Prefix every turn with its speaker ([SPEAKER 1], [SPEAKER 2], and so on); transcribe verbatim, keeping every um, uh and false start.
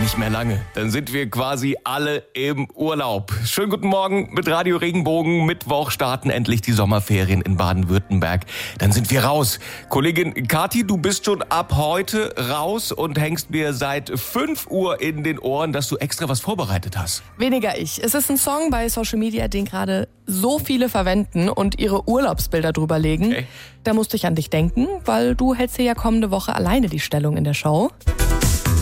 [SPEAKER 1] Nicht mehr lange, dann sind wir quasi alle im Urlaub. Schönen guten Morgen mit Radio Regenbogen. Mittwoch starten endlich die Sommerferien in Baden-Württemberg. Dann sind wir raus. Kollegin Kathi, du bist schon ab heute raus und hängst mir seit fünf Uhr in den Ohren, dass du extra was vorbereitet hast.
[SPEAKER 2] Weniger ich. Es ist ein Song bei Social Media, den gerade so viele verwenden und ihre Urlaubsbilder drüber legen.
[SPEAKER 1] Okay.
[SPEAKER 2] Da musste ich an dich denken, weil du hältst dir ja kommende Woche alleine die Stellung in der Show.